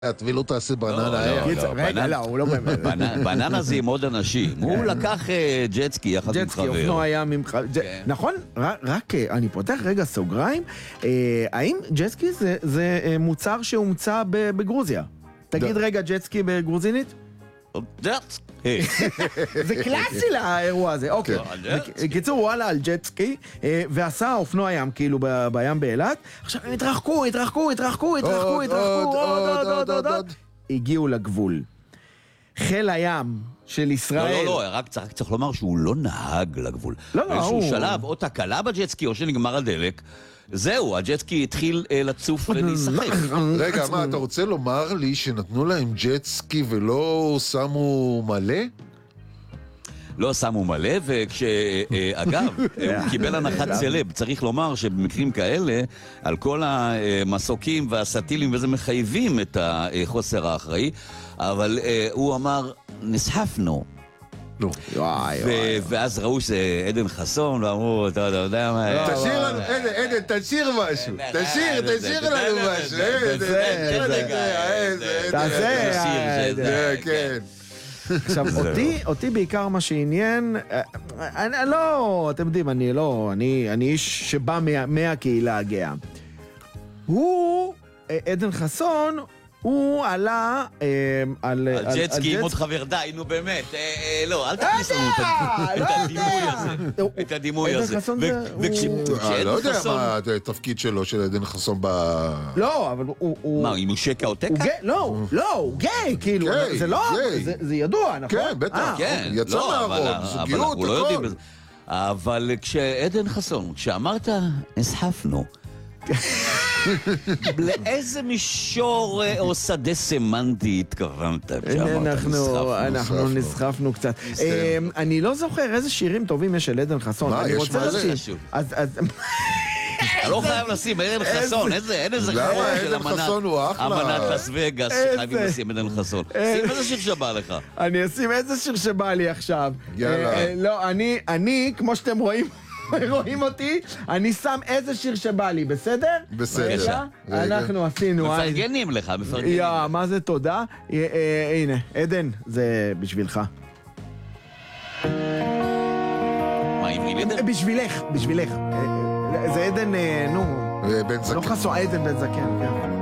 ולא תעשה בננה. רגע, לא, הוא לא באמת. בננה זה עם עוד אנשים. הוא לקח ג'טסקי יחד עם חבר. ג'טסקי, אופנוע ים עם חבר. נכון? רק, אני פותח רגע סוגריים. האם ג'טסקי זה מוצר שהומצא בגרוזיה? תגיד רגע ג'טסקי בגרוזינית? זה קלאסי לאירוע הזה. אוקיי. קיצור, הוא עלה על ג'טסקי ועשה אופנוע ים כאילו בים באילת. עכשיו הם התרחקו עוד הגיעו לגבול. חיל הים של ישראל. לא, רק צריך לומר שהוא לא נהג לגבול. באיזשהו שלב, או תקלה בג'טסקי או שנגמר הדלק. זהו, הג'טסקי התחיל לצוף ולהיסחף. רגע, מה, אתה רוצה לומר לי שנתנו להם ג'טסקי ולא שמו מלא? לא שמו מלא, אגב, הוא קיבל הנחת סלב. צריך לומר שבמקרים כאלה, על כל המסוקים והסטילים וזה מחייבים את החוסר האחראי, אבל הוא אמר, נסחפנו. ואז ראו שזה עדן חסון, ואמרו, אתה יודע מה... תשאיר לנו, עדן, תשאיר משהו. תשאיר לנו משהו. תעשה, כן. עכשיו, אותי בעיקר מה שעניין, אתם יודעים, אני איש שבא מהקהילה הגאה. הוא, עדן חסון, הוא עלה על ג'טסקי עם עוד חבר, די, נו באמת, לא, אל תכניס לנו את הדימוי הזה, את הדימוי הזה. לא יודע מה התפקיד שלו של עדן חסון לא, אבל הוא... מה, אם הוא שקע או תקע? לא, הוא גיי, כאילו, זה לא, זה ידוע, נכון? כן, בטח, יצא מהרוב, זוגיות, הכל. אבל כשעדן חסון, כשאמרת, נסחפנו, לאיזה מישור או שדה סמנטי התכוונת? אנחנו נסחפנו קצת. אני לא זוכר איזה שירים טובים יש של עדן חסון. מה, יש מה זה? אתה לא חייב לשים עדן חסון, אין איזה חרון של אמנת לס וגאס שחייבים לשים עדן חסון. שים איזה שיר שבא לך. אני אשים איזה שיר שבא לי עכשיו. יאללה. לא, אני, כמו שאתם רואים אותי, אני שם איזה שיר שבא לי, בסדר? בסדר. אנחנו עשינו. מפרגנים לך, מפרגנים. מה זה תודה? הנה, עדן, זה בשבילך. מה, עם עדן? בשבילך. זה עדן, נו. בן זקן. לא חסו, עדן בן זקן, כן.